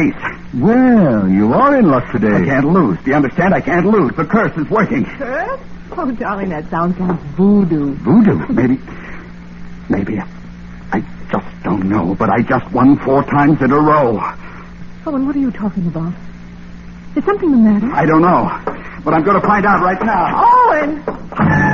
ace. Well, you are in luck today. I can't lose. Do you understand? I can't lose. The curse is working. Curse? Oh, darling, that sounds like voodoo. Voodoo? Maybe. I just don't know, but I just won 4 times in a row. Owen, what are you talking about? Is something the matter? I don't know, but I'm going to find out right now. Owen!